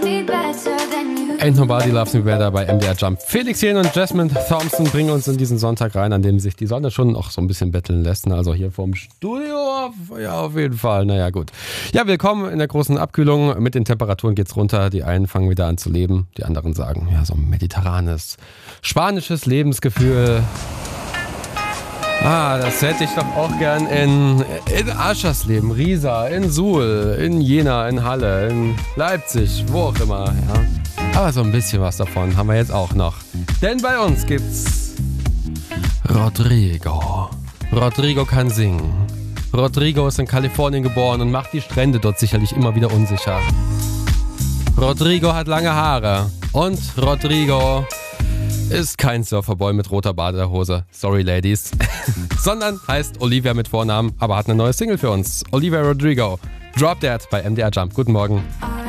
Ain't Nobody Loves Me Better bei MDR Jump. Felix Jähn und Jasmine Thompson bringen uns in diesen Sonntag rein, an dem sich die Sonne schon noch so ein bisschen betteln lässt. Also hier vorm Studio, ja, auf jeden Fall. Naja, gut. Ja, willkommen in der großen Abkühlung. Mit den Temperaturen geht's runter. Die einen fangen wieder an zu leben. Die anderen sagen, ja, so ein mediterranes, spanisches Lebensgefühl. Das hätte ich doch auch gern in Aschersleben, Riesa, in Suhl, in Jena, in Halle, in Leipzig, wo auch immer, ja. Aber so ein bisschen was davon haben wir jetzt auch noch. Denn bei uns gibt's Rodrigo. Rodrigo kann singen. Rodrigo ist in Kalifornien geboren und macht die Strände dort sicherlich immer wieder unsicher. Rodrigo hat lange Haare. Und Rodrigo ist kein Surferboy mit roter Badehose. Sorry, Ladies. Sondern heißt Olivia mit Vornamen, aber hat eine neue Single für uns. Olivia Rodrigo. Drop That bei MDR Jump. Guten Morgen.